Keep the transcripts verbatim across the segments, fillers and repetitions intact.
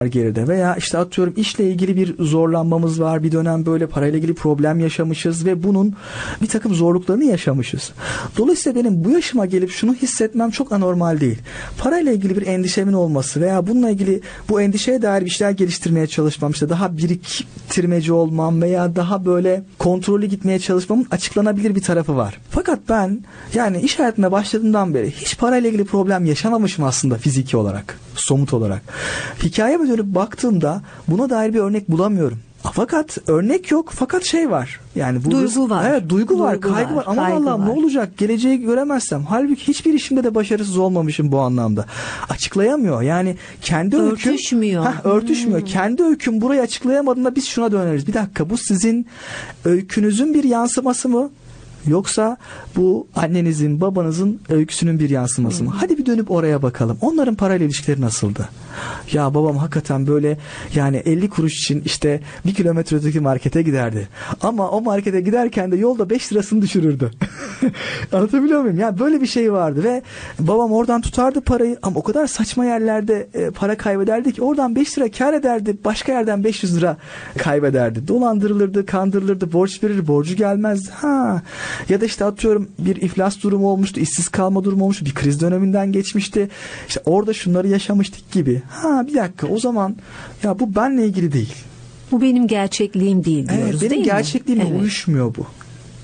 geride veya işte atıyorum işle ilgili bir zorlanmamız var, bir dönem böyle parayla ilgili problem yaşamışız ve bunun bir takım zorluklarını yaşamışız. Dolayısıyla benim bu yaşıma gelip şunu hissetmem çok anormal değil. Parayla ilgili bir endişemin olması veya bununla ilgili bu endişeye dair bir şeyler geliştirmeye çalışmam, işte daha biriktirmeci olmam veya daha böyle kontrollü gitmeye çalışmamın açıklanabilir bir tarafı var. Fakat ben yani iş hayatına başladığımdan beri hiç parayla ilgili problem yaşamamışım aslında fiziki olarak, somut olarak. Hikayeme dönüp baktığımda buna dair bir örnek bulamıyorum. Fakat örnek yok, fakat şey var. Yani bu duygu var. Evet, duygu, duygu var, kaygı var. var. Aman kaygı Allah'ım var. ne olacak? Geleceği göremezsem. Halbuki hiçbir işimde de başarısız olmamışım bu anlamda. Açıklayamıyor. Yani kendi öyküm örtüşmüyor. Heh, örtüşmüyor. Hmm. Kendi öyküm burayı açıklayamadığında biz şuna döneriz. Bir dakika, bu sizin öykünüzün bir yansıması mı? Yoksa bu annenizin, babanızın öyküsünün bir yansıması mı? Hmm. Hadi bir dönüp oraya bakalım. Onların parayla ilişkileri nasıldı? Ya babam hakikaten böyle yani elli kuruş için işte bir kilometre öteki markete giderdi. Ama o markete giderken de yolda beş lirasını düşürürdü. Anlatabiliyor muyum? Ya böyle bir şey vardı ve babam oradan tutardı parayı ama o kadar saçma yerlerde e, para kaybederdi ki oradan beş lira kar ederdi. Başka yerden beş yüz lira kaybederdi. Dolandırılırdı, kandırılırdı, borç verir, borcu gelmezdi. Ha. Ya da işte atıyorum bir iflas durumu olmuştu, işsiz kalma durumu olmuştu, bir kriz döneminden geçmişti. İşte orada şunları yaşamıştık gibi. Ha bir dakika, o zaman ya bu benle ilgili değil. Bu benim gerçekliğim değil diyoruz, evet, değil benim mi? gerçekliğimle Evet. uyuşmuyor bu.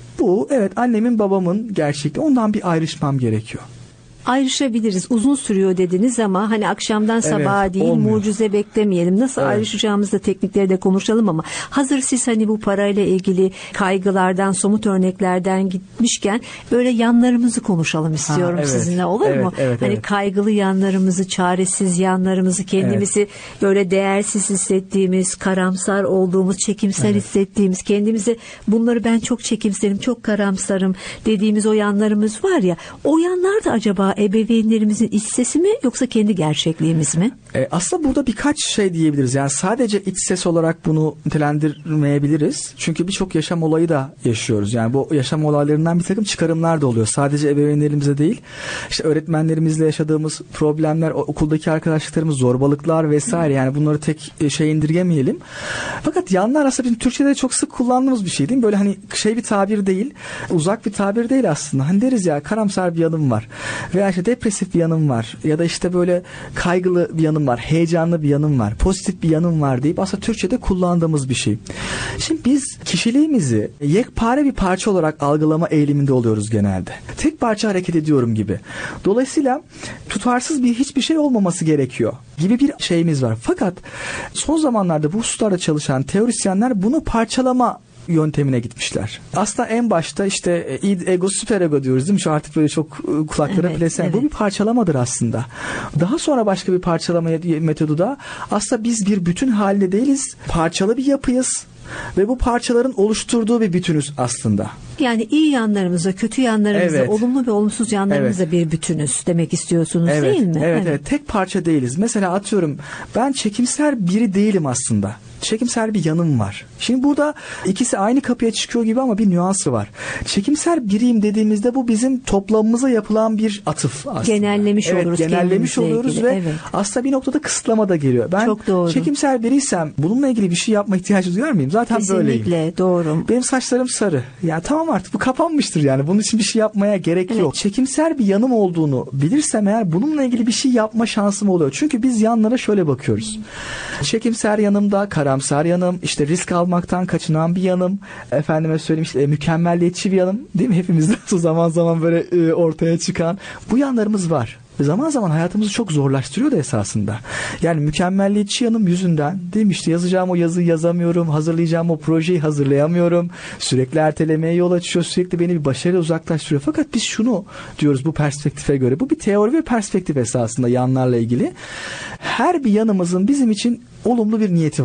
Bu evet annemin babamın gerçekliği. Ondan bir ayrışmam gerekiyor. Ayrışabiliriz. Uzun sürüyor dediniz ama hani akşamdan sabaha evet, değil, olmuyor. Mucize beklemeyelim. Nasıl evet. ayrışacağımızda teknikleri de konuşalım ama hazır siz hani bu parayla ilgili kaygılardan, somut örneklerden gitmişken böyle yanlarımızı konuşalım istiyorum ha, evet. sizinle, olur evet, mu? Evet, hani evet. kaygılı yanlarımızı, çaresiz yanlarımızı, kendimizi evet. böyle değersiz hissettiğimiz, karamsar olduğumuz, çekimser evet. hissettiğimiz, kendimizi bunları ben çok çekimserim, çok karamsarım dediğimiz o yanlarımız var ya, o yanlar da acaba ebeveynlerimizin iç sesi mi yoksa kendi gerçekliğimiz mi? E, aslında burada birkaç şey diyebiliriz. Yani sadece iç ses olarak bunu nitelendirmeyebiliriz. Çünkü birçok yaşam olayı da yaşıyoruz. Yani bu yaşam olaylarından bir takım çıkarımlar da oluyor. Sadece ebeveynlerimize değil. İşte öğretmenlerimizle yaşadığımız problemler, okuldaki arkadaşlıklarımız, zorbalıklar vesaire. Yani bunları tek şey indirgemeyelim. Fakat yanlar aslında bizim Türkçe'de çok sık kullandığımız bir şey değil mi? Böyle hani şey bir tabir değil. Uzak bir tabir değil aslında. Hani deriz ya, karamsar bir yanım var. Veya işte depresif bir yanım var. Ya da işte böyle kaygılı bir yanım var. Heyecanlı bir yanım var. Pozitif bir yanım var deyip aslında Türkçe'de kullandığımız bir şey. Şimdi biz kişiliğimizi yekpare bir parça olarak algılama eğiliminde oluyoruz genelde. Tek parça hareket ediyorum gibi. Dolayısıyla tutarsız bir hiçbir şey olmaması gerekiyor gibi bir şeyimiz var. Fakat son zamanlarda bu hususlarda çalışan teorisyenler bunu parçalama yöntemine gitmişler. Aslında en başta işte id, ego, süper ego diyoruz değil mi? Şu artık böyle çok kulaklara evet, plesen. Evet. Bu bir parçalamadır aslında. Daha sonra başka bir parçalama metodu da aslında biz bir bütün halinde değiliz. Parçalı bir yapıyız. Ve bu parçaların oluşturduğu bir bütünüz aslında. Yani iyi yanlarımızla, kötü yanlarımızla, evet. olumlu ve olumsuz yanlarımızla evet. bir bütünüz demek istiyorsunuz evet. değil mi? Evet, evet, evet. Tek parça değiliz. Mesela atıyorum ben çekimser biri değilim aslında. Çekimser bir yanım var. Şimdi burada ikisi aynı kapıya çıkıyor gibi ama bir nüansı var. Çekimser biriyim dediğimizde bu bizim toplamımıza yapılan bir atıf aslında. Genellemiş evet, oluruz. Genellemiş oluyoruz ilgili. ve evet. aslında bir noktada kısıtlama da geliyor. Ben Çok doğru. çekimser biriysem bununla ilgili bir şey yapma ihtiyacı duyar mıyım? Zaten kesinlikle, böyleyim. Kesinlikle doğru. Benim saçlarım sarı. Ya tamam artık bu kapanmıştır yani. Bunun için bir şey yapmaya gerek evet. yok. Çekimser bir yanım olduğunu bilirsem eğer bununla ilgili bir şey yapma şansım oluyor. Çünkü biz yanlara şöyle bakıyoruz. Hmm. Çekimser yanımda, karamsar yanım, işte risk almaktan kaçınan bir yanım, efendime söyleyeyim işte mükemmelliyetçi bir yanım, değil mi? Hepimizde zaman zaman böyle e, ortaya çıkan bu yanlarımız var. Ve zaman zaman hayatımızı çok zorlaştırıyor da esasında. Yani mükemmelliyetçi yanım yüzünden, değil mi? İşte yazacağım o yazıyı yazamıyorum, hazırlayacağım o projeyi hazırlayamıyorum. Sürekli ertelemeye yol açıyor, sürekli beni bir başarıya uzaklaştırıyor. Fakat biz şunu diyoruz bu perspektife göre. Bu bir teori ve perspektif esasında yanlarla ilgili. Her bir yanımızın bizim için olumlu bir niyeti var.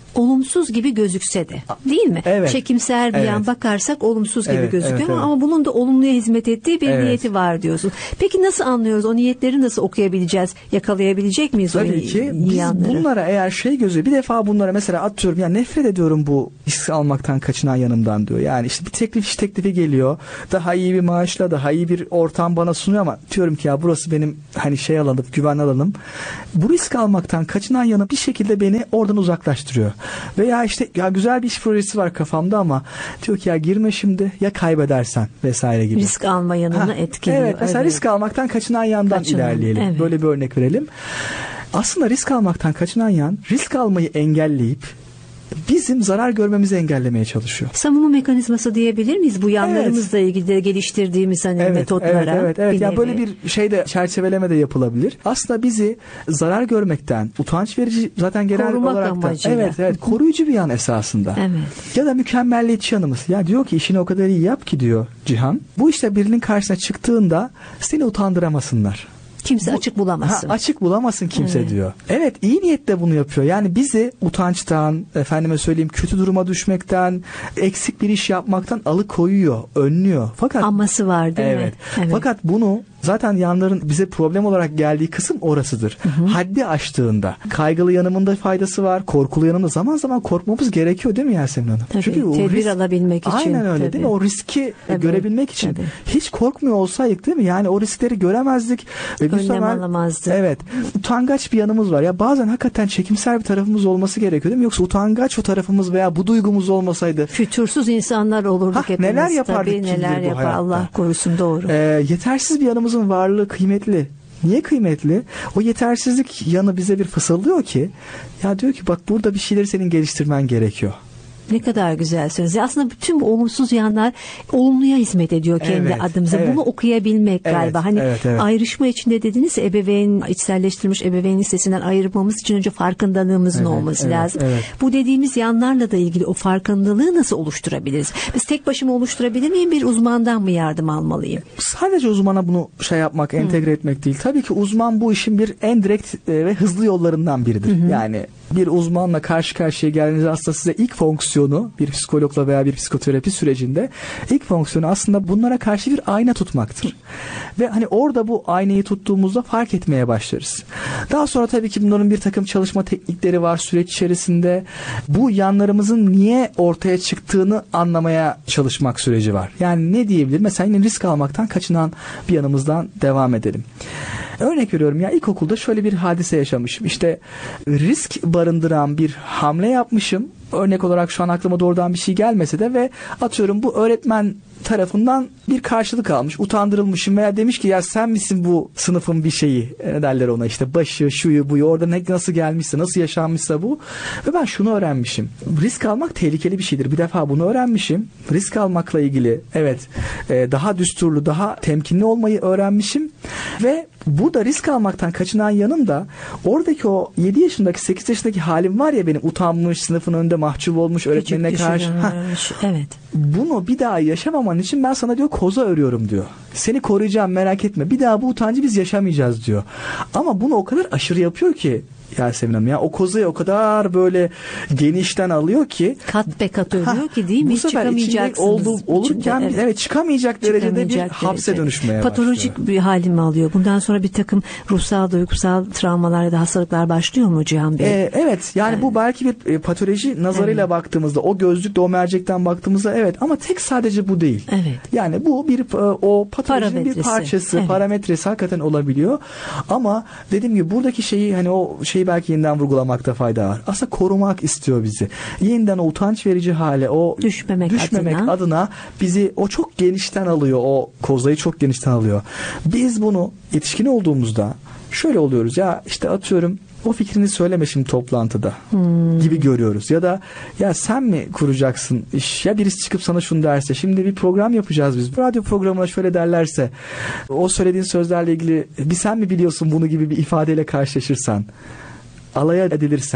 olumsuz gibi gözükse de, değil mi? Evet. Çekimser bir Evet. yan bakarsak olumsuz gibi Evet, gözüküyor evet, ama, evet. ama bunun da olumluya hizmet ettiği bir Evet. niyeti var diyorsun. Peki nasıl anlıyoruz? O niyetleri nasıl okuyabileceğiz? Yakalayabilecek miyiz o Tabii iyi, ki iyi biz yanları? bunlara eğer şey gözü bir defa bunlara mesela atıyorum ya nefret ediyorum bu risk almaktan kaçınan yanımdan diyor. Yani işte bir teklif iş teklifi geliyor. Daha iyi bir maaşla daha iyi bir ortam bana sunuyor ama diyorum ki ya burası benim hani şey alanım, güven alanım. Bu risk almaktan kaçınan yanı bir şekilde beni oradan uzaklaştırıyor. Veya işte ya güzel bir iş projesi var kafamda ama diyor ki ya girme şimdi ya kaybedersen vesaire gibi. Risk alma yanını Ha, etkiliyor. Evet mesela risk almaktan kaçınan yandan Kaçınan, ilerleyelim. evet. Böyle bir örnek verelim. Aslında risk almaktan kaçınan yan risk almayı engelleyip bizim zarar görmemizi engellemeye çalışıyor. Savunma mekanizması diyebilir miyiz bu yanlarımızla ilgili de geliştirdiğimiz hani Evet, metotlara? evet, evet, evet. bir Ya nevi? böyle bir şeyde çerçeveleme de yapılabilir. Aslında bizi zarar görmekten, utanç verici zaten genel Korumak olarak da amacıyla. evet, evet, koruyucu bir yan esasında. Evet. Ya da mükemmelliyetçi yanımız. Ya diyor ki işini o kadar iyi yap ki diyor Cihan. Bu işte birinin karşısına çıktığında seni utandıramasınlar. Kimse Bu- açık bulamasın. Ha, açık bulamasın kimse Evet. diyor. Evet, iyi niyetle bunu yapıyor. Yani bizi utançtan, efendime söyleyeyim kötü duruma düşmekten, eksik bir iş yapmaktan alıkoyuyor, önlüyor. Fakat Aması var değil evet. mi? Evet. Fakat bunu zaten yanların bize problem olarak geldiği kısım orasıdır. Hı hı. Haddi aştığında. Kaygılı yanımında faydası var, korkulu yanımda zaman zaman korkmamız gerekiyor değil mi Yasemin Hanım? Tabii, Çünkü o tedbir risk- alabilmek için. Aynen öyle Tabii. değil mi? O riski Tabii, görebilmek için. tabii. Hiç korkmuyor olsaydık değil mi? Yani o riskleri göremezdik. Ve bir Önlem sefer- alamazdık. Evet. Utangaç bir yanımız var. Ya bazen hakikaten çekimser bir tarafımız olması gerekiyor değil mi? Yoksa utangaç o tarafımız veya bu duygumuz olmasaydı Fütursuz insanlar olurduk Hah, hepimiz. neler yapardık Tabii, kim bilir neler bu yapar hayatta. Allah korusun, doğru. Ee, yetersiz bir yanımızın varlığı kıymetli. Niye kıymetli? O yetersizlik yanı bize bir fısıldıyor ki ya diyor ki bak burada bir şeyleri senin geliştirmen gerekiyor. Ne kadar güzel söylüyorsunuz. Aslında bütün bu olumsuz yanlar olumluya hizmet ediyor kendi Evet, adımıza. evet. Bunu okuyabilmek Evet, galiba. Hani evet, evet. ayrışma içinde dediniz ya, ebeveyn, içselleştirilmiş ebeveyn listesinden ayırmamız için önce farkındalığımızın Evet, olması evet, lazım. evet. Bu dediğimiz yanlarla da ilgili o farkındalığı nasıl oluşturabiliriz? Biz tek başıma oluşturabilir miyim? Bir uzmandan mı yardım almalıyım? Sadece uzmana bunu şey yapmak, entegre etmek değil. Tabii ki uzman bu işin bir en direkt e, ve hızlı yollarından biridir. Yani bir uzmanla karşı karşıya geldiğinizde aslında size ilk fonksiyonu bir psikologla veya bir psikoterapi sürecinde ilk fonksiyonu aslında bunlara karşı bir ayna tutmaktır. Ve hani orada bu aynayı tuttuğumuzda fark etmeye başlarız. Daha sonra tabii ki bunların bir takım çalışma teknikleri var süreç içerisinde. Bu yanlarımızın niye ortaya çıktığını anlamaya çalışmak süreci var. Yani ne diyebilir? Mesela yine risk almaktan kaçınan bir yanımızdan devam edelim. Örnek veriyorum ya ilkokulda şöyle bir hadise yaşamışım. İşte risk barındıran bir hamle yapmışım. Örnek olarak şu an aklıma doğrudan bir şey gelmese de ve atıyorum bu öğretmen tarafından bir karşılık almış. Utandırılmışım veya demiş ki ya sen misin bu sınıfın bir şeyi? Ne derler ona işte başı, şuyu, buyu orada ne, nasıl gelmişse, nasıl yaşanmışsa bu. Ve ben şunu öğrenmişim. Risk almak tehlikeli bir şeydir. Bir defa bunu öğrenmişim. Risk almakla ilgili evet e, daha düsturlu, daha temkinli olmayı öğrenmişim. Ve burada risk almaktan kaçınan yanım da oradaki o yedi yaşındaki sekiz yaşındaki halim var ya benim utanmış, sınıfın önünde mahcup olmuş, öğretmenine Küçük karşı. Hah, düşürülmüş. Evet. bunu bir daha yaşamaman için ben sana diyor koza örüyorum diyor. Seni koruyacağım merak etme. Bir daha bu utancı biz yaşamayacağız diyor. Ama bunu o kadar aşırı yapıyor ki Yasemin Hanım ya o kozayı o kadar böyle genişten alıyor ki Kat be kat ölüyor Ha, ki değil mi? bu Hiç sefer içinde çıkamayacaksınız. olduğu, olurken İçinde, evet. çıkamayacak derecede bir Çıkamayacak hapse derece. dönüşmeye Patolojik başlıyor. bir hali mi alıyor? Bundan sonra bir takım ruhsal, duygusal travmalar ya da hastalıklar başlıyor mu Cihan Bey? Ee, evet yani Yani. bu belki bir e, patoloji nazarıyla Evet. baktığımızda o gözlükle o mercekten baktığımızda evet ama tek sadece bu değil. Evet. Yani bu bir e, o patolojinin bir Parametresi. parçası, Evet. parametresi hakikaten olabiliyor. Ama dediğim gibi buradaki şeyi hani o şeyi belki yeniden vurgulamakta fayda var. Aslında korumak istiyor bizi. Yeniden o utanç verici hale, o Düşmemek düşmemek adına. adına. bizi o çok genişten alıyor. O kozayı çok genişten alıyor. Biz bunu yetişkin olduğumuzda şöyle oluyoruz ya işte atıyorum o fikrini söyleme şimdi toplantıda Hmm. gibi görüyoruz. Ya da ya sen mi kuracaksın iş ya birisi çıkıp sana şunu derse şimdi bir program yapacağız biz. Radyo programına şöyle derlerse o söylediğin sözlerle ilgili bir sen mi biliyorsun bunu gibi bir ifadeyle karşılaşırsan alaya edilirsen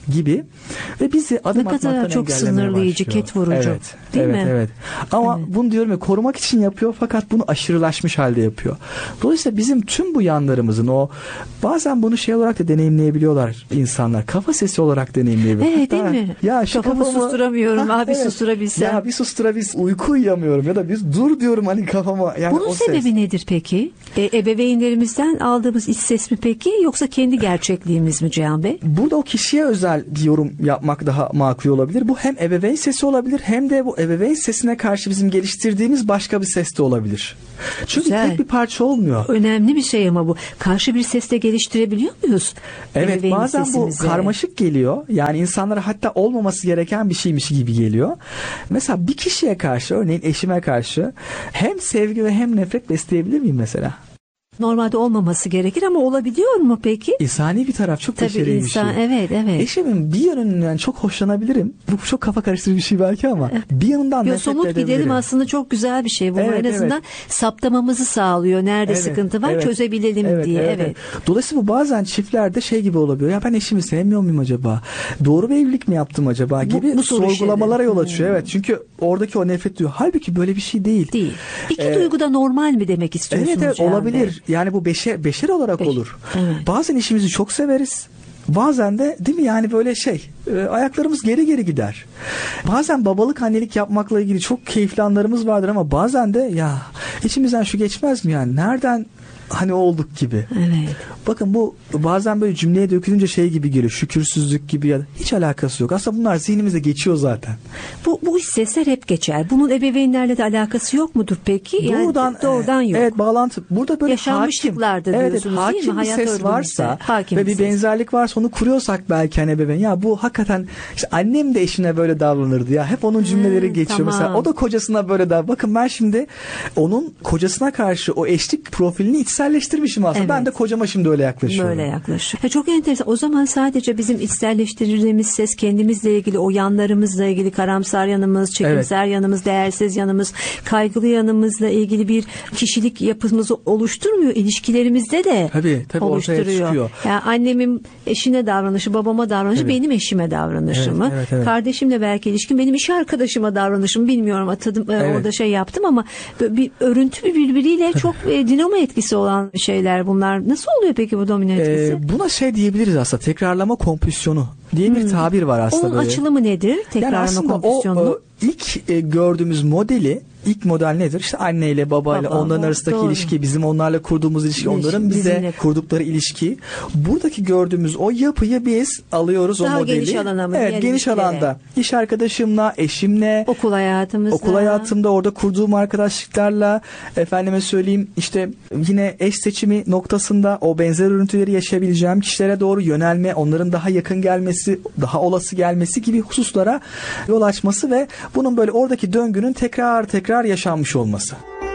gibi ve bizi adım ne kadar atmaktan çok engellemeye sınırlayıcı, başlıyor. ket vurucu. Evet, değil evet, mi? Evet. Ama Evet. bunu diyorum ya, korumak için yapıyor fakat bunu aşırılaşmış halde yapıyor. Dolayısıyla bizim tüm bu yanlarımızın o, bazen bunu şey olarak da deneyimleyebiliyorlar insanlar. Kafa sesi olarak deneyimleyebiliyor. Evet, Hatta, değil mi? Ya şu Kafamı kafamı susturamıyorum. Abi evet. susturabilsem. Ya bir susturabilsem, uyku uyuyamıyorum ya da biz dur diyorum hani kafama. Yani Bunun o sebebi ses. nedir peki? E, ebeveynlerimizden aldığımız iç ses mi peki, yoksa kendi gerçekliğimiz mi Cihan Bey? Burada o kişiye özel bir yorum yapmak daha makul olabilir. Bu hem ebeveyn sesi olabilir hem de bu ebeveyn sesine karşı bizim geliştirdiğimiz başka bir ses de olabilir. Çünkü Güzel. tek bir parça olmuyor. Önemli bir şey ama bu. Karşı bir ses de geliştirebiliyor muyuz? Evet, Ebeveyn bazen sesimize. bu karmaşık geliyor. Yani insanlara hatta olmaması gereken bir şeymiş gibi geliyor. Mesela bir kişiye karşı, örneğin eşime karşı hem sevgi ve hem nefret besleyebilir miyim mesela? Normalde olmaması gerekir ama olabiliyor mu peki? İnsani bir taraf, çok Tabii beşeri bir insan, şey. evet evet. Eşimin bir yönünden çok hoşlanabilirim. Bu çok kafa karıştırıcı bir şey belki ama bir yanından Yo, nefret somut edebilirim. gidelim aslında, çok güzel bir şey. Bu Evet, en azından evet. saptamamızı sağlıyor. Nerede Evet, sıkıntı var evet. çözebilelim Evet, diye. Evet, evet, evet. Dolayısıyla bu bazen çiftlerde şey gibi olabiliyor. Ya ben eşimi sevmiyor muyum acaba? Doğru bir evlilik mi yaptım acaba? Gibi bu soru sorgulamalara işareti. yol açıyor. Evet. Çünkü oradaki o nefret diyor. Halbuki böyle bir şey değil. Değil. İki Ee, duygu da normal mi demek istiyorsunuz? Evet, evet Cihan olabilir. Bey? Yani bu beşer, beşer olarak Beş- olur. Evet. Bazen işimizi çok severiz. Bazen de değil mi yani böyle şey e, ayaklarımız geri geri gider. Bazen babalık annelik yapmakla ilgili çok keyifli anlarımız vardır ama bazen de ya içimizden şu geçmez mi yani nereden hani olduk gibi. Evet. Bakın bu bazen böyle cümleye dökülünce şey gibi geliyor, şükürsüzlük gibi, ya da hiç alakası yok. Aslında bunlar zihnimize geçiyor zaten. Bu, bu iç sesler hep geçer. Bunun ebeveynlerle de alakası yok mudur peki? Yani Doğrudan doğrudan yok. Evet, bağlantı. Burada böyle hakim, Yaşanmışlıklardır evet, evet, diyorsunuz, değil mi? hakim bir Hayat ses örgümüzde. varsa Hakim ve bir bir ses. benzerlik varsa onu kuruyorsak belki hani ebeveyn, ya bu hakikaten işte annem de eşine böyle davranırdı ya. Hep onun cümleleri Hmm, geçiyor. tamam. Mesela o da kocasına böyle davranır. Bakın ben şimdi onun kocasına karşı o eşlik profilini içselleştirmişim aslında. Evet. Ben de kocama şimdi öyle yaklaşıyorum. Böyle yaklaşıyor. Ya çok enteresan. O zaman sadece bizim içselleştirdiğimiz ses kendimizle ilgili, o yanlarımızla ilgili, karamsar yanımız, çekimser yanımız, değersiz yanımız, kaygılı yanımızla ilgili bir kişilik yapımızı oluşturmuyor. İlişkilerimizde de Tabii, tabii ortaya oluşturuyor. çıkıyor. Yani annemin eşine davranışı, babama davranışı, Tabii. benim eşime davranışımı. Evet, evet, evet. Kardeşimle belki ilişkim, benim iş arkadaşıma davranışım, bilmiyorum atadım, Evet. orada şey yaptım ama bir örüntü birbiriyle çok e, dinamo etkisi olan şeyler bunlar. Nasıl oluyor peki bu domino etkisi? Ee, buna şey diyebiliriz aslında, tekrarlama kompüsyonu diye bir tabir var aslında. Onun böyle. açılımı nedir? Yani Tekrarlama aslında kompüsyonu. o e, ilk e, gördüğümüz modeli, ilk model nedir? İşte anneyle babayla Baba, onların bu, arasındaki doğru. ilişki, bizim onlarla kurduğumuz ilişki, İlişki, onların bize bizimle. kurdukları ilişki. Buradaki gördüğümüz o yapıyı biz alıyoruz, Daha o modeli. geniş alana mı? Evet, Diğer geniş ilişkilere. alanda. İş arkadaşımla, eşimle, Okul hayatımızda. okul hayatımda orada kurduğum arkadaşlıklarla, efendime söyleyeyim işte yine eş seçimi noktasında o benzer örüntüleri yaşayabileceğim kişilere doğru yönelme, onların daha yakın gelmesi, daha olası gelmesi gibi hususlara yol açması ve bunun böyle oradaki döngünün tekrar tekrar yaşanmış olması.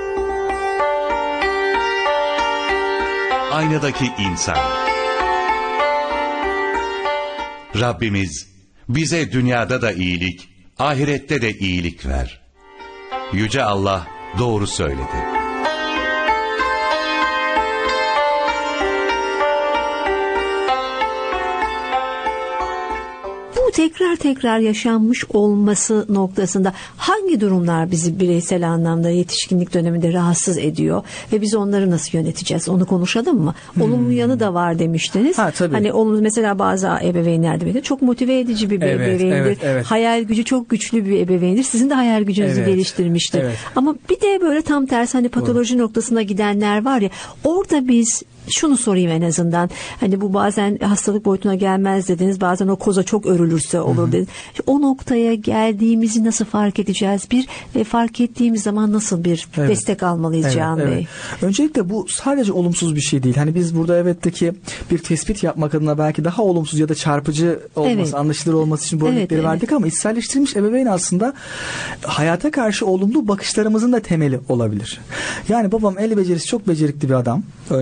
Aynadaki insan. Rabbimiz bize dünyada da iyilik, ahirette de iyilik ver. Yüce Allah doğru söyledi. Bu tekrar tekrar yaşanmış olması noktasında hangi durumlar bizi bireysel anlamda yetişkinlik döneminde rahatsız ediyor ve biz onları nasıl yöneteceğiz? Onu konuşalım mı? Hmm. Olumlu yanı da var demiştiniz. Ha, tabii. Hani olumlu, mesela bazı ebeveynler de böyle çok motive edici bir Evet, ebeveyndir. evet, evet. Hayal gücü çok güçlü bir ebeveyndir. Sizin de hayal gücünüzü Evet, geliştirmiştir. evet. Ama bir de böyle tam tersi, hani patoloji Doğru. noktasına gidenler var ya, orada biz şunu sorayım en azından. Hani bu bazen hastalık boyutuna gelmez dediniz. Bazen o koza çok örülürse olur dediniz. O noktaya geldiğimizi nasıl fark edeceğiz? Bir ve fark ettiğimiz zaman nasıl bir evet. destek almalıyız evet, Cihan evet. Bey? Öncelikle bu sadece olumsuz bir şey değil. Hani biz burada evetteki bir tespit yapmak adına belki daha olumsuz ya da çarpıcı olması, evet. anlaşılır olması için bu evet, örnekleri evet. verdik ama içselleştirilmiş ebeveyn aslında hayata karşı olumlu bakışlarımızın da temeli olabilir. Yani babam el becerisi çok becerikli bir adam, örnek veriyorum.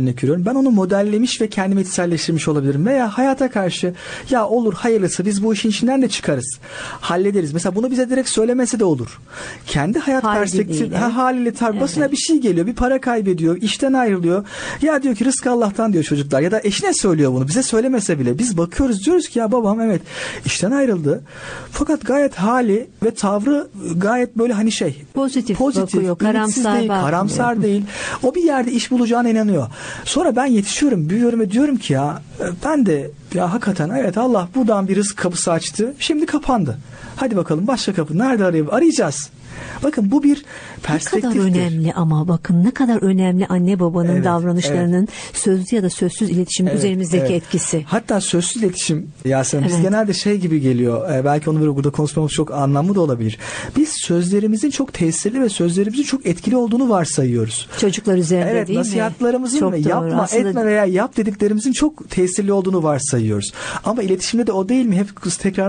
Ben onu modellemiş ve kendime içselleştirmiş olabilirim. Veya hayata karşı ya olur hayırlısı biz bu işin içinden de çıkarız. Hallederiz. Mesela bunu bize direkt söylemesi de olur. Kendi hayat Hal perspektifi diliyle. ha, haliyle tabii Evet. basına bir şey geliyor. Bir para kaybediyor. İşten ayrılıyor. Ya diyor ki rızkı Allah'tan diyor çocuklar. Ya da eşine söylüyor bunu. Bize söylemese bile. Biz bakıyoruz diyoruz ki ya babam evet işten ayrıldı. Fakat gayet hali ve tavrı gayet böyle hani şey. Pozitif bakıyor, ümitsiz karamsar değil, bakmıyor. karamsar değil. O bir yerde iş bulacağına inanıyor. Sonra ben yetişiyorum, büyüyorum ve diyorum ki ya ben de ya hakikaten evet Allah buradan bir rızık kapısı açtı. Şimdi kapandı. Hadi bakalım başka kapı nerede arayıp arayacağız. Bakın bu bir Ne perspektiftir. kadar önemli ama bakın ne kadar önemli anne babanın Evet, davranışlarının sözlü ya da sözsüz iletişim Evet, üzerimizdeki evet. etkisi. Hatta sözsüz iletişim Yasemin biz Evet. genelde şey gibi geliyor. E, belki onu böyle burada konuşmamız çok anlamlı da olabilir. Biz sözlerimizin çok tesirli ve sözlerimizin çok etkili olduğunu varsayıyoruz. Çocuklar üzerinde Evet, değil mi? nasihatlarımızın Çok ve doğru. yapma Aslında etme veya yap dediklerimizin çok tesirli olduğunu varsayıyoruz. Ama iletişimde de o değil mi? Hep tekrar